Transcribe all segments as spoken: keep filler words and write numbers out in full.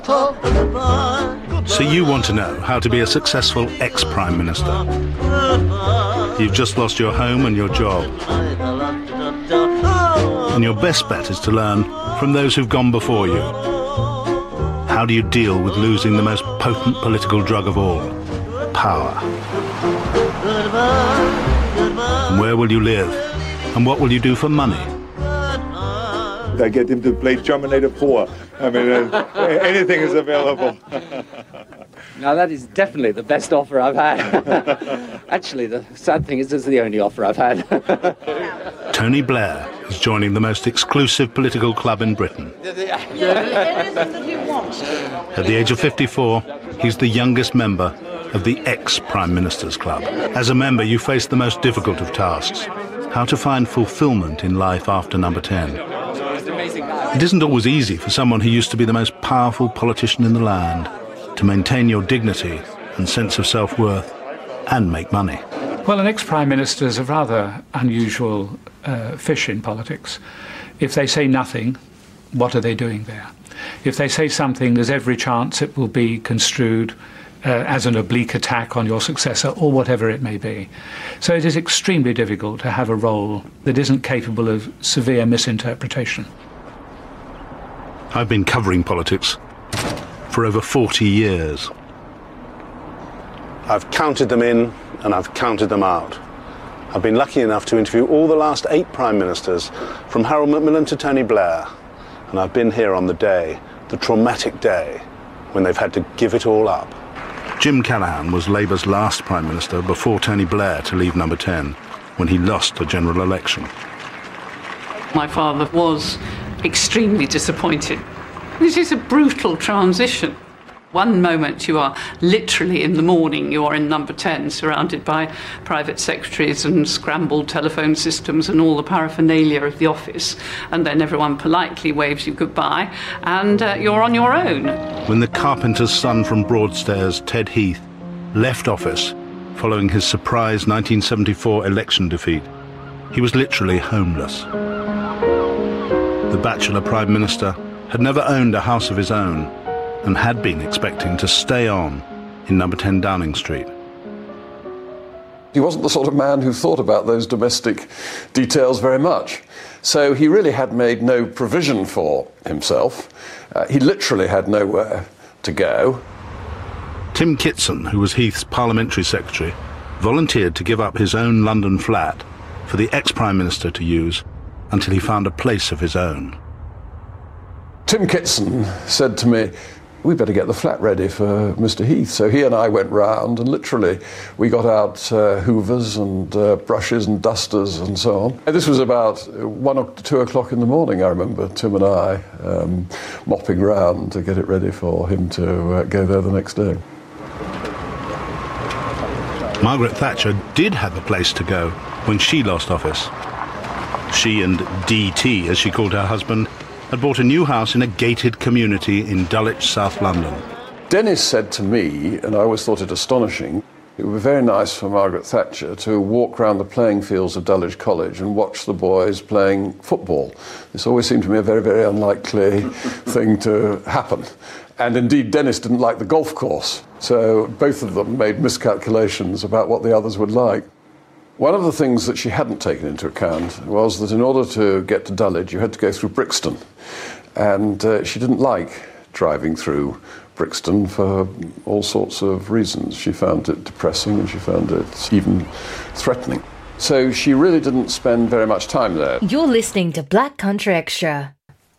So you want to know how to be a successful ex-Prime Minister. You've just lost your home and your job. And your best bet is to learn from those who've gone before you. How do you deal with losing the most potent political drug of all? Power. And where will you live? And what will you do for money? I get him to play Terminator four. I mean, uh, anything is available. Now, that is definitely the best offer I've had. Actually, the sad thing is, this is the only offer I've had. Tony Blair is joining the most exclusive political club in Britain. At the age of fifty-four, he's the youngest member of the ex-Prime Minister's Club. As a member, you face the most difficult of tasks: how to find fulfilment in life after number ten. It isn't always easy for someone who used to be the most powerful politician in the land to maintain your dignity and sense of self-worth and make money. Well, an ex-Prime Minister is a rather unusual uh, fish in politics. If they say nothing, what are they doing there? If they say something, there's every chance it will be construed uh, as an oblique attack on your successor or whatever it may be. So it is extremely difficult to have a role that isn't capable of severe misinterpretation. I've been covering politics for over forty years. I've counted them in and I've counted them out. I've been lucky enough to interview all the last eight Prime Ministers, from Harold Macmillan to Tony Blair. And I've been here on the day, the traumatic day, when they've had to give it all up. Jim Callaghan was Labour's last Prime Minister before Tony Blair to leave number ten, when he lost the general election. My father was extremely disappointed. This is a brutal transition. One moment you are literally in the morning, you are in number ten, surrounded by private secretaries and scrambled telephone systems and all the paraphernalia of the office, and then everyone politely waves you goodbye, and uh, you're on your own. When the carpenter's son from Broadstairs, Ted Heath, left office following his surprise nineteen seventy-four election defeat, he was literally homeless. The bachelor Prime Minister had never owned a house of his own and had been expecting to stay on in number ten Downing Street. He wasn't the sort of man who thought about those domestic details very much. So he really had made no provision for himself. Uh, he literally had nowhere to go. Tim Kitson, who was Heath's parliamentary secretary, volunteered to give up his own London flat for the ex-Prime Minister to use until he found a place of his own. Tim Kitson said to me, we better get the flat ready for Mister Heath. So he and I went round and literally we got out uh, hoovers and uh, brushes and dusters and so on. And this was about one or two o'clock in the morning, I remember, Tim and I um, mopping round to get it ready for him to uh, go there the next day. Margaret Thatcher did have a place to go when she lost office. She and D T, as she called her husband, had bought a new house in a gated community in Dulwich, South London. Dennis said to me, and I always thought it astonishing, it would be very nice for Margaret Thatcher to walk around the playing fields of Dulwich College and watch the boys playing football. This always seemed to me a very, very unlikely thing to happen. And indeed, Dennis didn't like the golf course, so both of them made miscalculations about what the others would like. One of the things that she hadn't taken into account was that in order to get to Dulwich, you had to go through Brixton. And uh, she didn't like driving through Brixton for all sorts of reasons. She found it depressing and she found it even threatening. So she really didn't spend very much time there. You're listening to Black Country Extra.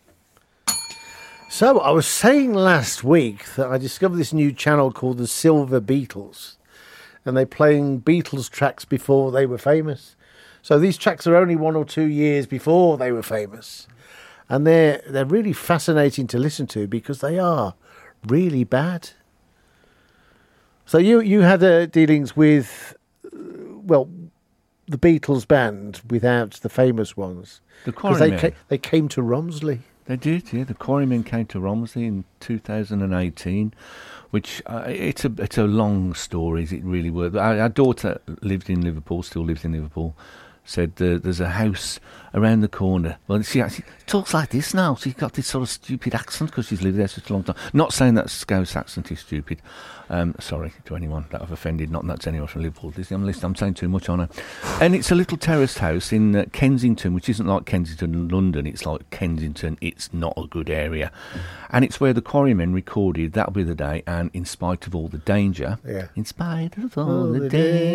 So I was saying last week that I discovered this new channel called the Silver Beatles. And they're playing Beatles tracks before they were famous. So these tracks are only one or two years before they were famous. And they're, they're really fascinating to listen to because they are really bad. So you, you had uh, dealings with, uh, well, the Beatles band without the famous ones. The Quarrymen. They, ca- they came to Romsley. They did, yeah. The Quarrymen came to Romsley in two thousand eighteen. Which uh, it's a it's a long story, it really was. Our, our daughter lived in Liverpool, still lives in Liverpool, said uh, there's a house around the corner. Well, she actually talks like this now. She's got this sort of stupid accent because she's lived there such a long time. Not saying that Scouse accent is stupid. Um, sorry to anyone that I've offended. Not that's anyone from Liverpool. I'm, I'm saying too much on her. And it's a little terraced house in uh, Kensington, which isn't like Kensington and London. It's like Kensington. It's not a good area. And it's where the Quarrymen recorded That'll Be the Day and In Spite of All the Danger. Yeah. In spite of all, all the, the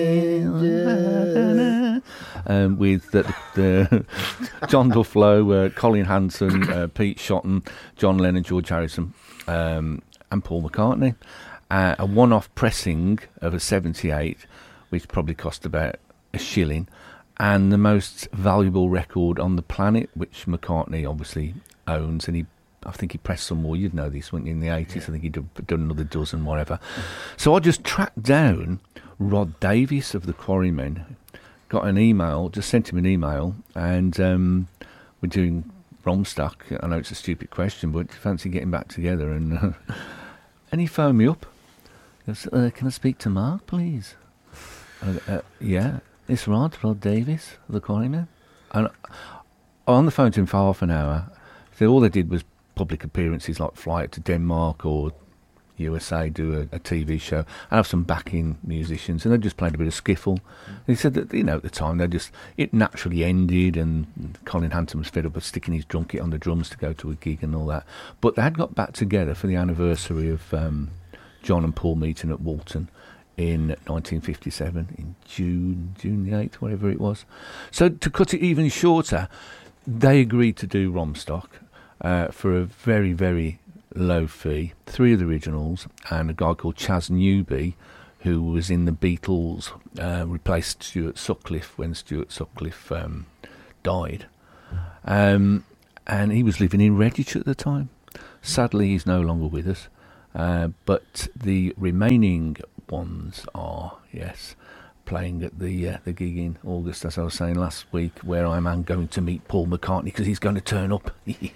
danger. Um, with the, the John Duflo, uh, Colin Hanson, uh, Pete Shotton, John Lennon, George Harrison, um, and Paul McCartney. Uh, a one-off pressing of a seventy-eight, which probably cost about a shilling, and the most valuable record on the planet, which McCartney obviously owns, and he, I think he pressed some more. You'd know this, wouldn't you, in the eighties? Yeah. I think he'd done another dozen, whatever. So I just tracked down Rod Davies of the Quarrymen, got an email, just sent him an email, and um, we're doing Romstock. I know it's a stupid question, but fancy getting back together, and uh, and he phoned me up. He goes, uh, can I speak to Mark, please? Uh, uh, yeah, it's Rod, Rod Davies of the Quarrymen. And on the phone to him for half an hour. So all they did was public appearances, like fly it to Denmark or U S A, do a, a T V show, and have some backing musicians, and they just played a bit of skiffle. And he said that, you know, at the time they just it naturally ended, and Colin Hanson was fed up with sticking his drum kit on the drums to go to a gig and all that. But they had got back together for the anniversary of um, John and Paul meeting at Walton in nineteen fifty-seven, in June, June the eighth, whatever it was. So to cut it even shorter, they agreed to do Romstock uh, for a very, very low fee, three of the originals, and a guy called Chas Newby, who was in the Beatles, uh, replaced Stuart Sutcliffe when Stuart Sutcliffe um, died. Um, and he was living in Redditch at the time. Sadly, he's no longer with us. Uh, but the remaining ones are, yes, playing at the uh, the gig in August, as I was saying last week, where I'm going to meet Paul McCartney because he's going to turn up.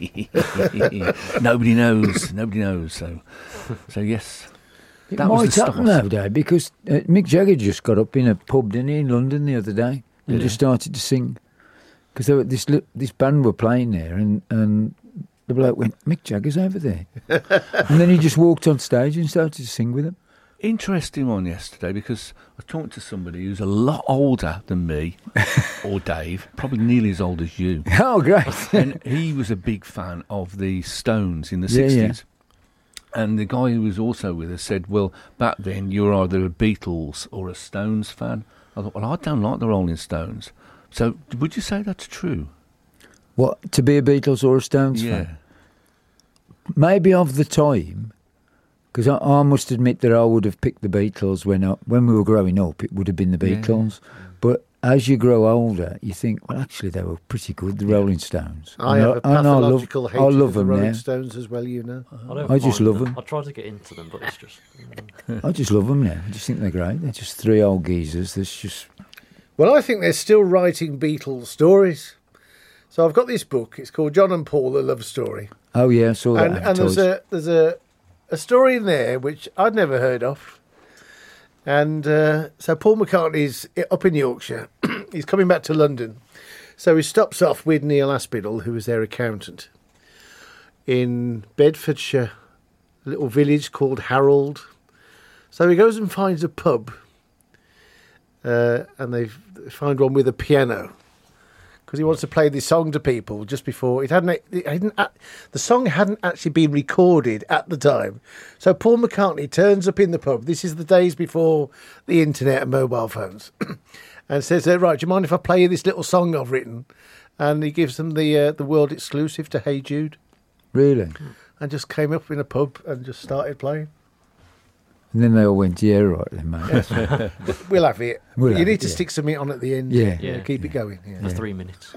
Nobody knows, nobody knows. So, so yes, it that might was the happen start. though, because uh, Mick Jagger just got up in a pub, didn't he, in London the other day, and Yeah. just started to sing because this li- this band were playing there, and and the bloke went, Mick Jagger's over there, and then he just walked on stage and started to sing with them. Interesting one yesterday, because I was talking to somebody who's a lot older than me, or Dave, probably nearly as old as you. Oh, great. And he was a big fan of the Stones in the Yeah, sixties. Yeah. And the guy who was also with us said, well, back then you were either a Beatles or a Stones fan. I thought, well, I don't like the Rolling Stones. So would you say that's true? What, to be a Beatles or a Stones Yeah. fan? Maybe of the time. Because I, I must admit that I would have picked the Beatles when I, when we were growing up. It would have been the Yeah. Beatles. But as you grow older, you think, well, actually, they were pretty good, the Rolling Stones. I And have a and pathological love, hatred I of love the them Rolling now. Stones as well, you know. I, don't I just mind love them. I try to get into them, but it's just... I just love them now. I just think they're great. They're just three old geezers. That's just... Well, I think they're still writing Beatles stories. So I've got this book. It's called John and Paul, A Love Story. Oh, yeah, I saw that And, and there's a there's a, a story in there which I'd never heard of. And uh, so Paul McCartney's up in Yorkshire. He's coming back to London. So he stops off with Neil Aspinall, who was their accountant, in Bedfordshire, a little village called Harold. So he goes and finds a pub. Uh, and they find one with a piano. Because he wants to play this song to people just before it hadn't. It hadn't. The song hadn't actually been recorded at the time, so Paul McCartney turns up in the pub. This is the days before the internet and mobile phones, and says, uh, "Right, do you mind if I play you this little song I've written?" And he gives them the uh, the world exclusive to Hey Jude. Really? And just came up in a pub and just started playing. And then they all went, yeah, right then, mate. Yes. We'll have it. We'll you have need it, to yeah. stick something on at the end. Yeah. You know, Yeah. keep it Yeah. going. Yeah. For three minutes.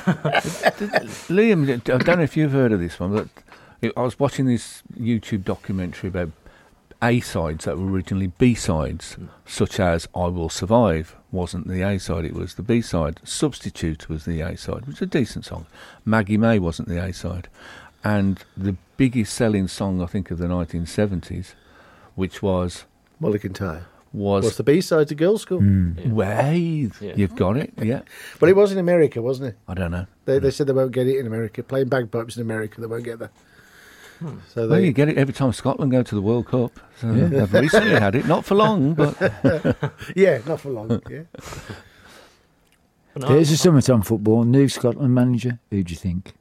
Liam, I don't know if you've heard of this one, but I was watching this YouTube documentary about A-sides that were originally B-sides, mm. such as I Will Survive wasn't the A-side, it was the B-side. Substitute was the A-side, which is a decent song. Maggie May wasn't the A-side. And the biggest selling song, I think, of the nineteen seventies, which was... Mulligan Tire. was... What's the B-side to Girls' School? Mm. Yeah. Wait, yeah. You've got it, yeah. Well, it was in America, wasn't it? I don't know. They, they said they won't get it in America. Playing bagpipes in America, they won't get that. Hmm. So well, they... you get it every time Scotland go to the World Cup. So yeah. They've recently had it, not for long, but... yeah, not for long, yeah. There's a summit on football. New Scotland manager. Who do you think?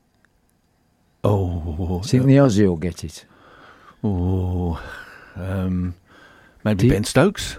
Oh, think uh, the Aussie will get it. Oh, um, maybe you... Ben Stokes.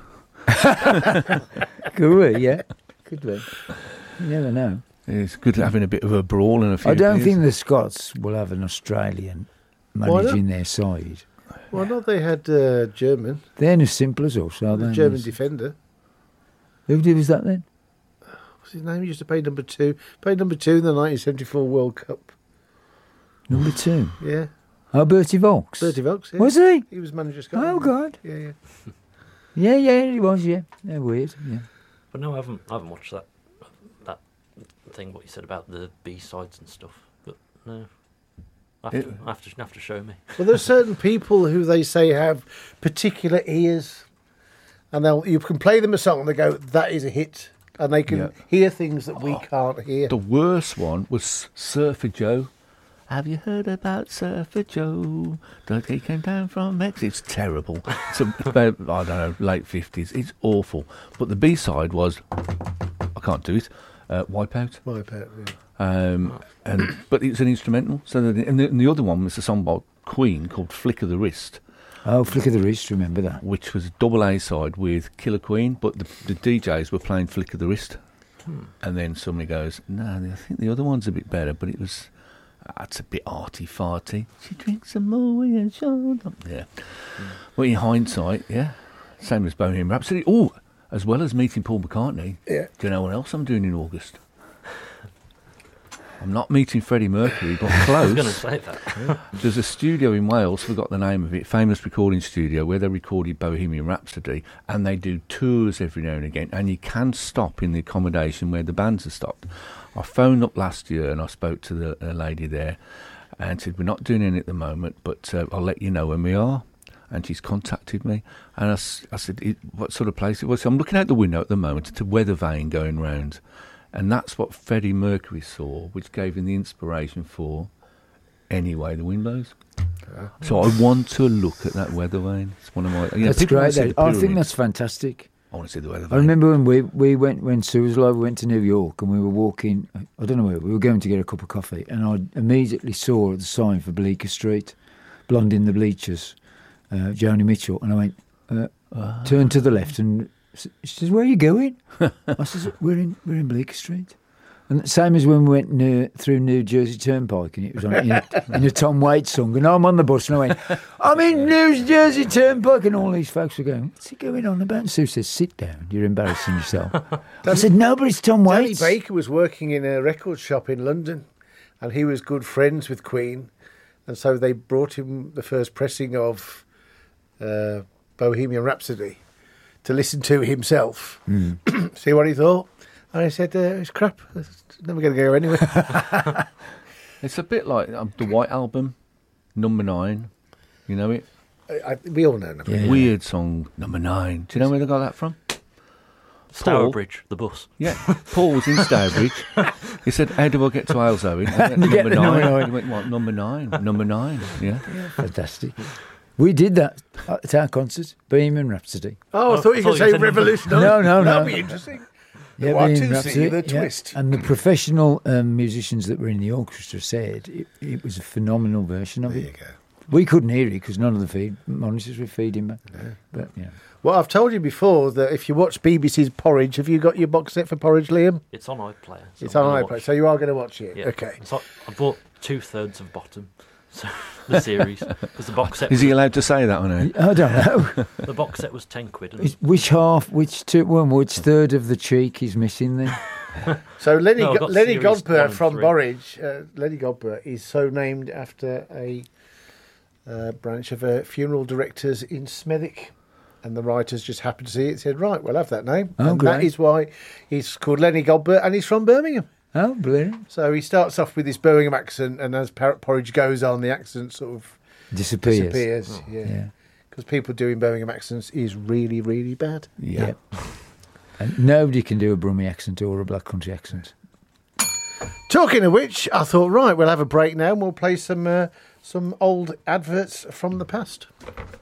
Could be, yeah, could be. You never know. It's good having a bit of a brawl and a few. I don't beers. think the Scots will have an Australian managing their side. Well, not they had uh, German. They're as simple as us, are the they? German defender. Who was that then? What's his name? He used to play number two. Played number two in the nineteen seventy-four World Cup. Number two? Yeah. Oh, Bertie Vogts. Bertie Vogts, yeah. Was he? He was manager of Scotland. Oh, God. Yeah, yeah. yeah, yeah, he was, yeah. Yeah, weird, yeah. But no, I haven't, I haven't watched that that thing, what you said about the B-sides and stuff. But no. I have, to, I have, to, have to show me. Well, there's certain people who they say have particular ears. And they'll you can play them a song and they go, that is a hit. And they can yeah. hear things that we oh, can't hear. The worst one was Surfer Joe. Have you heard about Surfer Joe? He came down from Mexico. It's terrible. It's about, I don't know, late fifties. It's awful. But the B-side was, I can't do it, uh, Wipeout. Wipeout, yeah. Um, and, but it was an instrumental. So the, and, the, and the other one was a song by Queen called Flick of the Wrist. Oh, Flick of the Wrist, remember that. Which was a double A-side with Killer Queen, but the, the D Js were playing Flick of the Wrist. Hmm. And then somebody goes, no, I think the other one's a bit better, but it was... That's a bit arty-farty. She drinks some more and shut up. Yeah. Mm. Well, in hindsight, yeah. Same as Bohemian Rhapsody. Oh, as well as meeting Paul McCartney. Yeah. Do you know what else I'm doing in August? I'm not meeting Freddie Mercury, but close. I was going to say that. There's a studio in Wales, forgot the name of it, famous recording studio, where they recorded Bohemian Rhapsody, and they do tours every now and again, and you can stop in the accommodation where the bands are stopped. I phoned up last year and I spoke to the uh, lady there and said, we're not doing any at the moment, but uh, I'll let you know when we are. And she's contacted me. And I, I said, it, what sort of place it was? So I'm looking out the window at the moment. It's a weather vane going round. And that's what Freddie Mercury saw, which gave him the inspiration for Anyway the Wind Blows. Yeah. So I want to look at that weather vane. It's one of my... You know, that's great. That, I think that's fantastic. I want to see the weather vane. I remember when we, we went, when Sue was alive, we went to New York and we were walking, I don't know where, we were going to get a cup of coffee and I immediately saw the sign for Bleecker Street, Blonde in the Bleachers, uh, Joni Mitchell, and I went, uh, uh, turn to the left and she says, where are you going? I says, we're in, we're in Bleecker Street. And the same as when we went near, through New Jersey Turnpike and it was on in a, in a Tom Waits song and I'm on the bus and I went, I'm in New Jersey Turnpike and all these folks were going, what's he going on about? And Sue says, sit down, you're embarrassing yourself. I said, no, but it's Tom Waits. Danny Baker was working in a record shop in London and he was good friends with Queen and so they brought him the first pressing of uh, Bohemian Rhapsody to listen to himself, mm. see what he thought. And I said, uh, it's crap. It's never going to go anywhere. It's a bit like um, the White Album, Number Nine. You know it? I, I, we all know Number yeah. Nine. Weird song, Number Nine. Do you know where they got that from? Stourbridge, the bus. Yeah, Paul was in Stourbridge. He said, how do I get to Aylesbury? Number Nine. Number Nine. He went, what, Number Nine? Number Nine, yeah. yeah. Fantastic. We did that at our concert, Bohemian Rhapsody. Oh, I oh, thought you could say Revolution. No, no, no. That would be interesting. Yeah, one, two, see the twist. Yeah. And the professional um, musicians that were in the orchestra said it, it was a phenomenal version of there it. There you go. We couldn't hear it because none of the feed monitors were feeding back. Yeah. But yeah. Well, I've told you before that if you watch B B C's Porridge, have you got your box set for Porridge, Liam? It's on iPlayer. So it's on iPlayer, so you are going to watch it. Yeah. Okay. So I bought two thirds of Bottom. So the series, because the box set. Is he allowed to say that on it? I don't know. The box set was ten quid. Which half, which two, one, which third of the cheek is missing then? So Lenny, no, Go- Lenny Godber from Borridge, uh, Lenny Godber is so named after a uh, branch of uh, funeral directors in Smethwick. And the writers just happened to see it and said, right, we'll have that name. Oh, and great. That is why he's called Lenny Godber and he's from Birmingham. Oh, brilliant. So he starts off with this Birmingham accent and as Porridge goes on, the accent sort of disappears. disappears. Oh. Yeah. yeah. because people doing Birmingham accents is really, really bad. Yeah. Yeah. And nobody can do a Brummie accent or a Black Country accent. Talking of which, I thought, right, we'll have a break now and we'll play some uh, some old adverts from the past.